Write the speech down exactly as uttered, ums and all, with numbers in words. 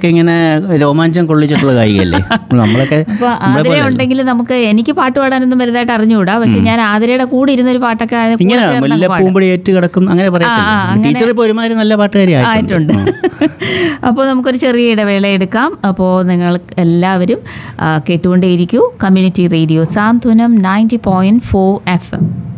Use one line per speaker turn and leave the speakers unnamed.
അതൊക്കെ ഇങ്ങനെ രോമാഞ്ചം കൊള്ളിച്ചിട്ടുള്ള ഗായികയല്ലേ നമ്മളൊക്കെ.
അപ്പോൾ ആതിര ഉണ്ടെങ്കിൽ നമുക്ക്, എനിക്ക് പാട്ട് പാടാനൊന്നും വലുതായിട്ട് അറിഞ്ഞുകൂടാ, പക്ഷെ ഞാൻ ആതിരയുടെ കൂടെ ഇരുന്നൊരു പാട്ടൊക്കെ
ഇങ്ങനെ മുല്ലപ്പൂമ്പൊടി ഏറ്റ് കിടക്കും അങ്ങനെ പറയാം. ടീച്ചർ ഇപ്പോൾ ഒരുമാതിരി നല്ല പാട്ടുകാരി
ആയിട്ടുണ്ട്. അപ്പോൾ നമുക്കൊരു ചെറിയ ഇടവേള എടുക്കാം. അപ്പോൾ നിങ്ങൾ എല്ലാവരും കേട്ടുകൊണ്ടേയിരിക്കൂ കമ്മ്യൂണിറ്റി റേഡിയോ സാന്ത്വനം ninety point four F M.